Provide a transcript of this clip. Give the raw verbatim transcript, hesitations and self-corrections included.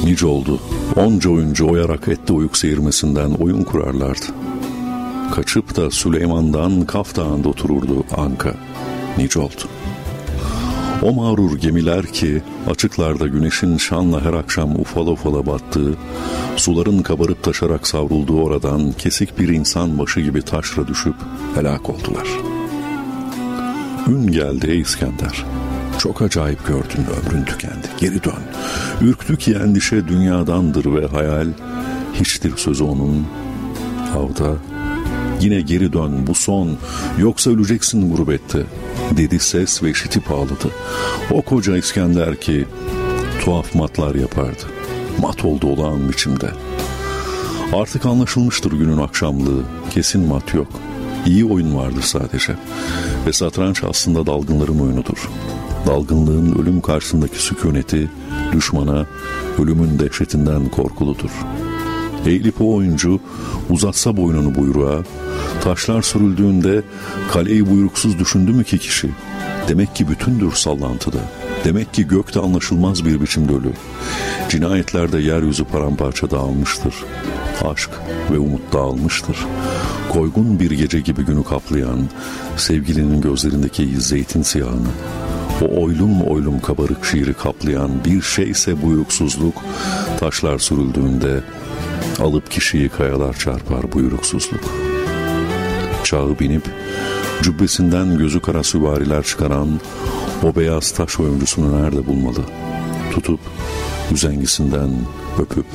Nice oldu, onca oyuncu oyarak etti oyuk seyirmesinden oyun kurarlardı. Kaçıp da Süleyman'dan Kaf Dağı'nda otururdu Anka. Nice oldu. O mağrur gemiler ki açıklarda güneşin şanla her akşam ufala ufala battığı, suların kabarıp taşarak savrulduğu oradan kesik bir insan başı gibi taşra düşüp helak oldular. Ün geldi ey İskender. Çok acayip gördün, ömrün tükendi. Geri dön. Ürktü ki endişe dünyadandır ve hayal hiçtir sözü onun. Havda yine geri dön, bu son, yoksa öleceksin gurbette, dedi ses ve işitip ağladı. O koca İskender ki tuhaf matlar yapardı. Mat oldu olağan biçimde. Artık anlaşılmıştır günün akşamlığı. Kesin mat yok. İyi oyun vardır sadece. Ve satranç aslında dalgınların oyunudur. Dalgınlığın ölüm karşısındaki sükuneti düşmana ölümün dehşetinden korkuludur. Eğilip o oyuncu uzatsa boynunu buyruğa, taşlar sürüldüğünde kaleyi buyruksuz düşündü mü ki kişi? Demek ki bütündür sallantıda. Demek ki gökte anlaşılmaz bir biçimde ölü. Cinayetlerde yeryüzü paramparça dağılmıştır. Aşk ve umut dağılmıştır. Koygun bir gece gibi günü kaplayan sevgilinin gözlerindeki zeytin siyahını, o oylum oylum kabarık şiiri kaplayan bir şeyse buyruksuzluk, taşlar sürüldüğünde alıp kişiyi kayalar çarpar buyruksuzluk. Çağı binip cübbesinden gözü kara süvariler çıkaran o beyaz taş oyuncusunu nerede bulmalı? Tutup üzengisinden öpüp